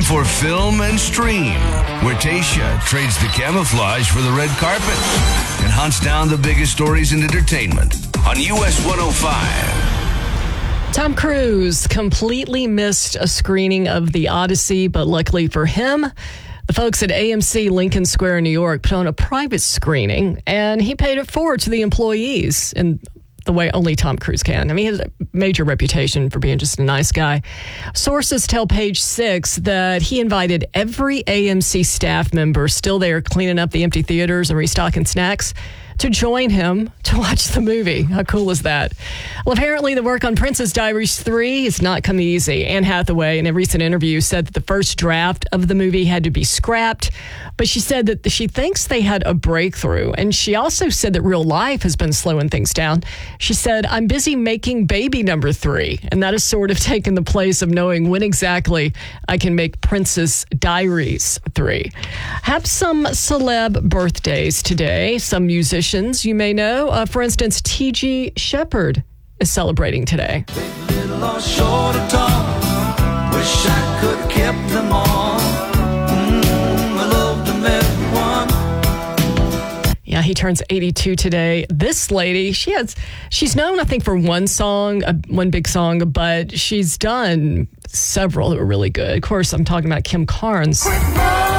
for Film and Stream, where Tayshia trades the camouflage for the red carpet and hunts down the biggest stories in entertainment on US 105. Tom Cruise completely missed a screening of The Odyssey, but luckily for him, the folks at AMC Lincoln Square in New York put on a private screening, and he paid it forward to the employees in the way only Tom Cruise can. I mean, he has a major reputation for being just a nice guy. Sources tell Page Six that he invited every AMC staff member still there cleaning up the empty theaters and restocking snacks to join him to watch the movie. How cool is that? Well, apparently the work on Princess Diaries 3 is not coming easy. Anne Hathaway, in a recent interview, said that the first draft of the movie had to be scrapped, but she said that she thinks they had a breakthrough. And she also said that real life has been slowing things down. She said, "I'm busy making baby number 3, and that has sort of taken the place of knowing when exactly I can make Princess Diaries 3. Have some celeb birthdays today. Some musicians you may know. For instance, T.G. Shepherd is celebrating today. Little or short or tall, wish I could have kept them all. I loved them everyone. Yeah, he turns 82 today. This lady, she's known, I think, for one big song, but she's done several that were really good. Of course, I'm talking about Kim Carnes.